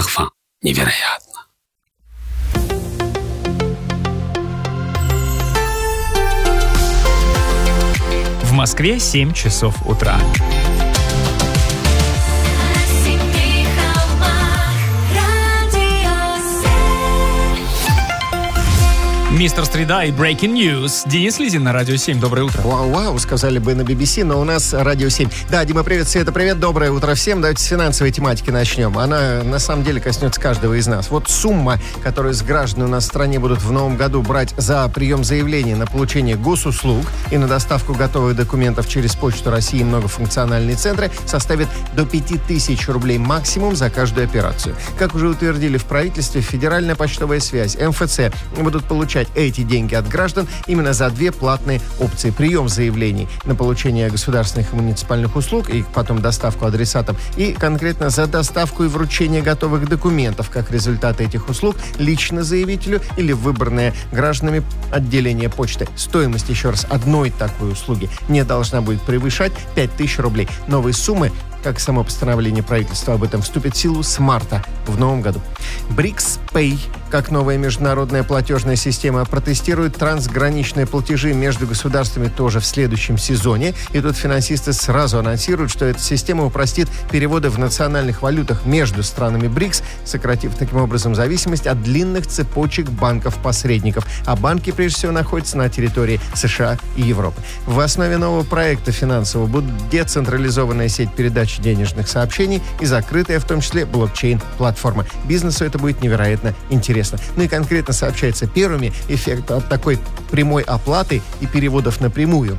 Parfum. Невероятно. В Москве 7 часов утра. Мистер Среда и Breaking News. Денис Лизин на Радио 7. Доброе утро. Вау-вау, сказали бы на BBC, но у нас Радио 7. Да, Дима, привет, Света, привет, доброе утро всем. Давайте с финансовой тематики начнем. Она, на самом деле, коснется каждого из нас. Вот сумма, которую граждане у нас в стране будут в новом году брать за прием заявлений на получение госуслуг и на доставку готовых документов через Почту России и многофункциональные центры, составит до 5000 рублей максимум за каждую операцию. Как уже утвердили в правительстве, Федеральная почтовая связь, МФЦ будут получать эти деньги от граждан именно за две платные опции. Прием заявлений на получение государственных и муниципальных услуг и потом доставку адресатам, и конкретно за доставку и вручение готовых документов как результат этих услуг лично заявителю или в выбранное гражданами отделение почты. Стоимость, еще раз, одной такой услуги не должна будет превышать 5000 рублей. Новые суммы, как само постановление правительства об этом, вступит в силу с марта в новом году. BRICS Pay, как новая международная платежная система, протестирует трансграничные платежи между государствами тоже в следующем сезоне. И тут финансисты сразу анонсируют, что эта система упростит переводы в национальных валютах между странами БРИКС, сократив таким образом зависимость от длинных цепочек банков-посредников. А банки, прежде всего, находятся на территории США и Европы. В основе нового проекта финансового будет децентрализованная сеть передач денежных сообщений и закрытая, в том числе, блокчейн-платформа. Бизнесу это будет невероятно интересно. Ну и конкретно сообщается, первыми эффекты от такой прямой оплаты и переводов напрямую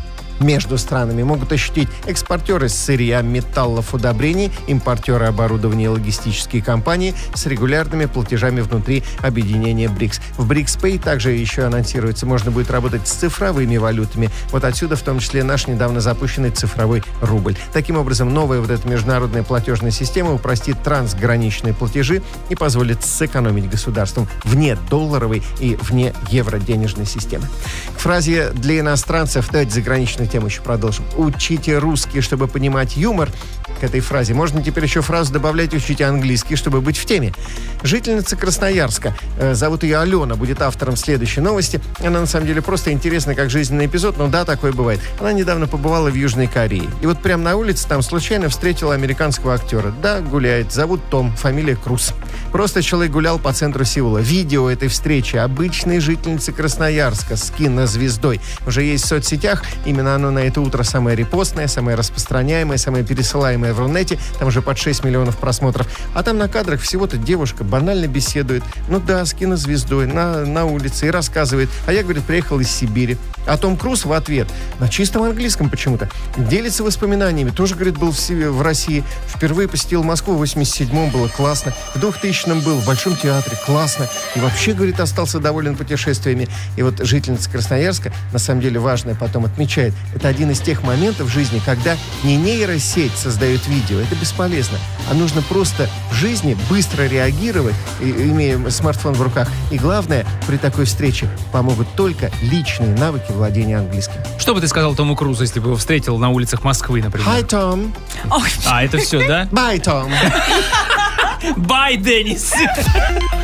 между странами могут ощутить экспортеры сырья, металлов, удобрений, импортеры оборудования и логистические компании с регулярными платежами внутри объединения БРИКС. В BRICS Pay также еще анонсируется, можно будет работать с цифровыми валютами. Вот отсюда в том числе наш недавно запущенный цифровой рубль. Таким образом, новая вот эта международная платежная система упростит трансграничные платежи и позволит сэкономить государствам вне долларовой и вне евро-денежной системы. К фразе для иностранцев, давайте заграничную тему еще продолжим. Учите русский, чтобы понимать юмор. К этой фразе можно теперь еще фразу добавлять: учите английский, чтобы быть в теме. Жительница Красноярска, зовут ее Алена, будет автором следующей новости. Она на самом деле просто интересна как жизненный эпизод, но да, такое бывает. Она недавно побывала в Южной Корее. И вот прямо на улице там случайно встретила американского актера. Да, гуляет, зовут Том, фамилия Круз. Просто человек гулял по центру Сеула. Видео этой встречи обычной жительницы Красноярска с кинозвездой уже есть в соцсетях. Именно оно на это утро самое репостное, самое распространяемое, самое пересылаемое в Рунете. Там уже под 6 миллионов просмотров. А там на кадрах всего-то девушка банально беседует. Ну да, с кинозвездой на улице и рассказывает. А я, говорит, приехал из Сибири. А Том Круз в ответ, на чистом английском почему-то, делится воспоминаниями. Тоже, говорит, был в России. Впервые посетил Москву в 87-м, было классно. В 2000-м был в Большом театре, классно. И вообще, говорит, остался доволен путешествиями. И вот жительница Красноярска, на самом деле важное потом отмечает, это один из тех моментов в жизни, когда не нейросеть создает видео, это бесполезно, а нужно просто в жизни быстро реагировать, имея смартфон в руках. И главное, при такой встрече помогут только личные навыки владения английским. Что бы ты сказал Тому Крузу, если бы его встретил на улицах Москвы, например? Hi, Tom. А, это все, да? Bye, Tom. Bye, Денис.